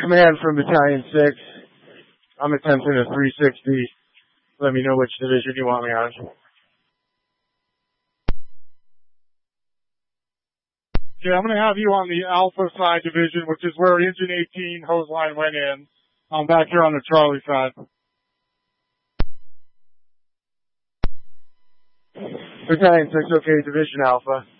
Command from Battalion 6. I'm attempting a 360. Let me know which division you want me on. Okay, I'm going to have you on the Alpha side division, which is where Engine 18 hose line went in. I'm back here on the Charlie side. Battalion 6, okay, Division Alpha.